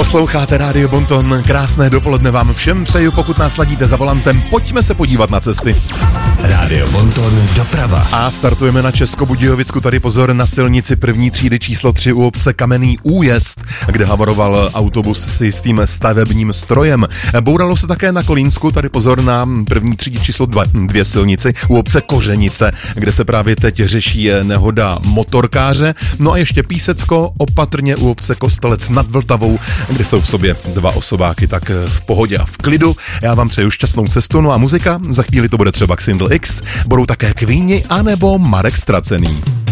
Posloucháte Rádio Bonton, krásné dopoledne vám všem přeju, pokud nás ladíte za volantem, pojďme se podívat na cesty. Rádio Bonton doprava. A startujeme na Českobudějovicku, tady pozor na silnici první třídy číslo 3 u obce Kamenný Újezd, kde havaroval autobus s jistým stavebním strojem. Bouralo se také na Kolínsku, tady pozor na první třídě číslo 2 silnici u obce Kořenice, kde se právě teď řeší nehoda motorkáře. No a ještě Písecko, opatrně u obce Kostelec nad Vltavou, kde jsou v sobě dva osobáky, tak v pohodě a v klidu. Já vám přeju šťastnou cestu, no a muzika, za chvíli to bude třeba Xindl X, budou také Queeni anebo Marek Stracený.